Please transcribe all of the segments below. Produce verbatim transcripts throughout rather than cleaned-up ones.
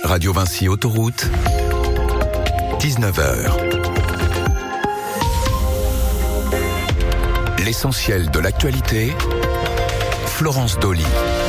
Radio Vinci Autoroute, dix-neuf heures. L'essentiel de l'actualité, Florence Dolly.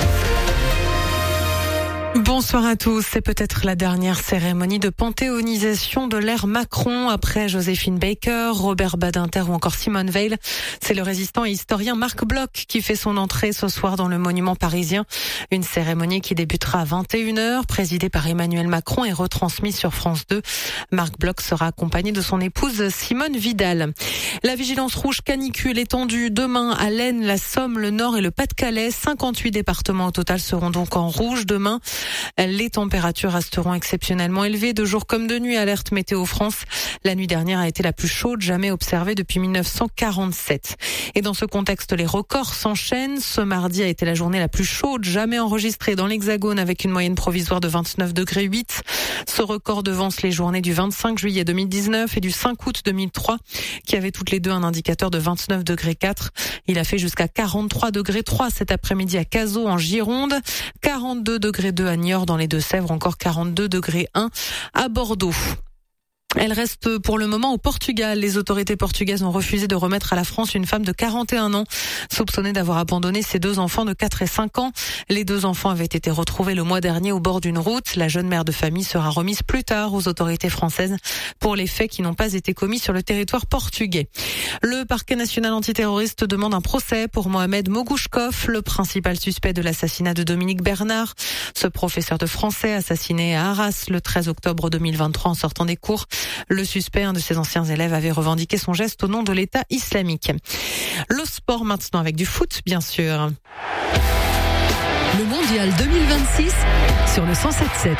Bonsoir à tous. C'est peut-être la dernière cérémonie de panthéonisation de l'ère Macron après Joséphine Baker, Robert Badinter ou encore Simone Veil. C'est le résistant et historien Marc Bloch qui fait son entrée ce soir dans le monument parisien. Une cérémonie qui débutera à vingt et une heures, présidée par Emmanuel Macron et retransmise sur France deux. Marc Bloch sera accompagné de son épouse Simone Vidal. La vigilance rouge canicule étendue demain à l'Aisne, la Somme, le Nord et le Pas-de-Calais. cinquante-huit départements au total seront donc en rouge demain. Les températures resteront exceptionnellement élevées de jour comme de nuit, alerte Météo France. La nuit dernière a été la plus chaude jamais observée depuis mille neuf cent quarante-sept. Et dans ce contexte, les records s'enchaînent. Ce mardi a été la journée la plus chaude jamais enregistrée dans l'Hexagone avec une moyenne provisoire de vingt-neuf degrés huit. Ce record devance les journées du vingt-cinq juillet deux mille dix-neuf et du cinq août deux mille trois qui avaient toutes les deux un indicateur de vingt-neuf degrés quatre. Il a fait jusqu'à quarante-trois degrés trois cet après-midi à Cazaux en Gironde, quarante-deux degrés deux à Niort dans les Deux-Sèvres, encore quarante-deux degrés un à Bordeaux. Elle reste pour le moment au Portugal. Les autorités portugaises ont refusé de remettre à la France une femme de quarante et un ans, soupçonnée d'avoir abandonné ses deux enfants de quatre et cinq ans. Les deux enfants avaient été retrouvés le mois dernier au bord d'une route. La jeune mère de famille sera remise plus tard aux autorités françaises pour les faits qui n'ont pas été commis sur le territoire portugais. Le parquet national antiterroriste demande un procès pour Mohamed Mogouchkov, le principal suspect de l'assassinat de Dominique Bernard. Ce professeur de français assassiné à Arras le treize octobre deux mille vingt-trois en sortant des cours. Le suspect, un de ses anciens élèves, avait revendiqué son geste au nom de l'État islamique. Le sport maintenant avec du foot, bien sûr. Le mondial deux mille vingt-six sur le cent sept sept.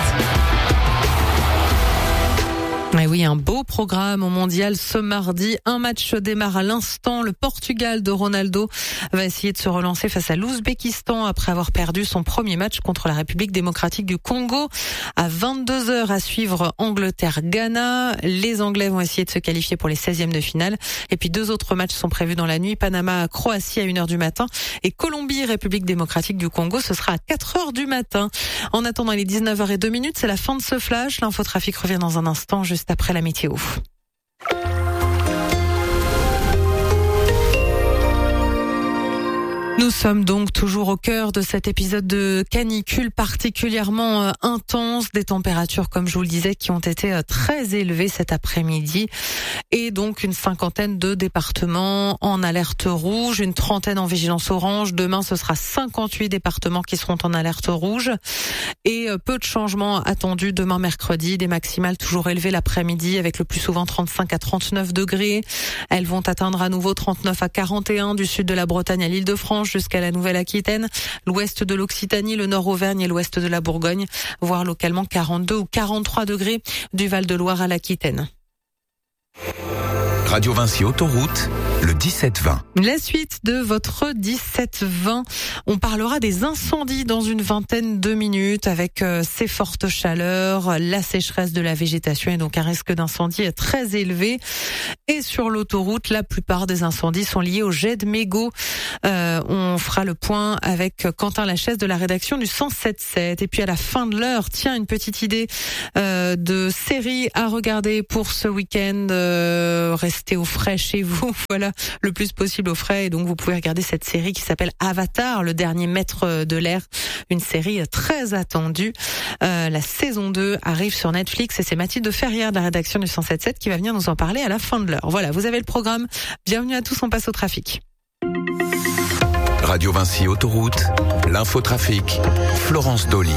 Et oui, un beau programme au mondial ce mardi. Un match démarre à l'instant. Le Portugal de Ronaldo va essayer de se relancer face à l'Ouzbékistan après avoir perdu son premier match contre la République démocratique du Congo. À vingt-deux heures à suivre Angleterre-Ghana. Les Anglais vont essayer de se qualifier pour les seizièmes de finale. Et puis deux autres matchs sont prévus dans la nuit. Panama-Croatie à une heure du matin. Et Colombie-République démocratique du Congo, ce sera à quatre heures du matin. En attendant les dix-neuf heures zéro deux minutes, c'est la fin de ce flash. L'infotrafic revient dans un instant, juste après la météo. Nous sommes donc toujours au cœur de cet épisode de canicule particulièrement euh, intense, des températures, comme je vous le disais, qui ont été euh, très élevées cet après-midi, et donc une cinquantaine de départements en alerte rouge, une trentaine en vigilance orange. Demain, ce sera cinquante-huit départements qui seront en alerte rouge, et euh, peu de changements attendus demain mercredi, des maximales toujours élevées l'après-midi, avec le plus souvent trente-cinq à trente-neuf degrés. Elles vont atteindre à nouveau trente-neuf à quarante et un du sud de la Bretagne à l'Île-de-France, jusqu'à la Nouvelle-Aquitaine, l'ouest de l'Occitanie, le nord Auvergne et l'ouest de la Bourgogne, voire localement quarante-deux ou quarante-trois degrés du Val-de-Loire à l'Aquitaine. Radio Vinci Autoroute, le dix-sept vingt. La suite de votre dix-sept vingt. On parlera des incendies dans une vingtaine de minutes avec euh, ces fortes chaleurs, la sécheresse de la végétation et donc un risque d'incendie très élevé. Et sur l'autoroute, la plupart des incendies sont liés au jet de mégots. Euh, on fera le point avec Quentin Lachaise de la rédaction du cent sept sept. Et puis à la fin de l'heure, tiens, une petite idée euh, de série à regarder pour ce week-end. Euh, restez au frais chez vous, voilà, le plus possible au frais. Et donc vous pouvez regarder cette série qui s'appelle Avatar, le dernier maître de l'air, une série très attendue. Euh, la saison deux arrive sur Netflix et c'est Mathilde Ferrière de la rédaction du cent sept sept qui va venir nous en parler à la fin de l'heure. Voilà, vous avez le programme. Bienvenue à tous, on passe au trafic. Radio Vinci Autoroute, l'infotrafic, Florence Dolly.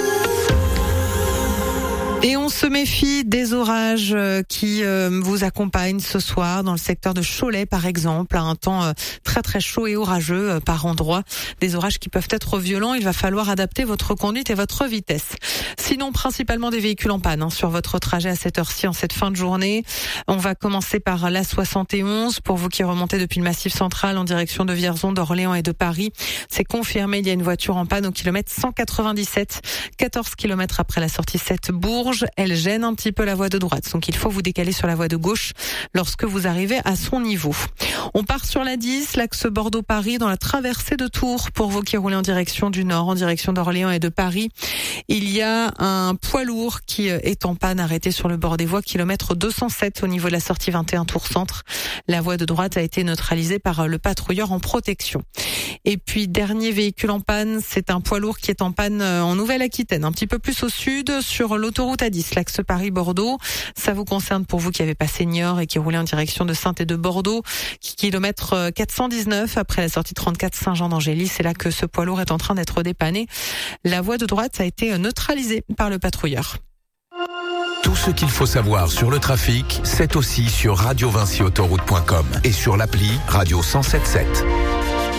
Et on se méfie des orages qui vous accompagnent ce soir dans le secteur de Cholet, par exemple, à un temps très très chaud et orageux par endroits. Des orages qui peuvent être violents. Il va falloir adapter votre conduite et votre vitesse. Sinon, principalement des véhicules en panne hein, sur votre trajet à cette heure-ci en cette fin de journée. On va commencer par l'A soixante et onze. Pour vous qui remontez depuis le Massif central en direction de Vierzon, d'Orléans et de Paris, c'est confirmé. Il y a une voiture en panne au kilomètre cent quatre-vingt-dix-sept, quatorze kilomètres après la sortie sept Bourg. Bourges. Elle gêne un petit peu la voie de droite. Donc il faut vous décaler sur la voie de gauche lorsque vous arrivez à son niveau. On part sur la dix, l'axe Bordeaux-Paris, dans la traversée de Tours. Pour vous qui roulez en direction du nord, en direction d'Orléans et de Paris, il y a un poids lourd qui est en panne, arrêté sur le bord des voies, kilomètre deux cent sept au niveau de la sortie vingt et un Tours Centre. La voie de droite a été neutralisée par le patrouilleur en protection. Et puis, dernier véhicule en panne, c'est un poids lourd qui est en panne en Nouvelle-Aquitaine, un petit peu plus au sud, sur l'autoroute A dix, l'axe Paris-Bordeaux. Ça vous concerne pour vous qui avez passé Niort et qui roulez en direction de Saintes et de Bordeaux. Kilomètre quatre cent dix-neuf, après la sortie trente-quatre Saint-Jean-d'Angély, c'est là que ce poids lourd est en train d'être dépanné. La voie de droite a été neutralisée par le patrouilleur. Tout ce qu'il faut savoir sur le trafic, c'est aussi sur radio vinci autoroute point com et sur l'appli Radio cent soixante-sept.